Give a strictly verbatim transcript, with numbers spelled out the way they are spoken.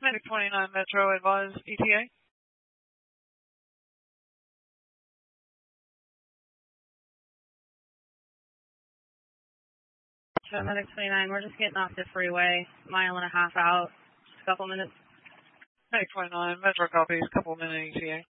Medic twenty-nine Metro, advise E T A. Medic twenty-nine, we're just getting off the freeway, mile and a half out, just a couple minutes. Medic twenty-nine Metro, copies, couple minutes E T A.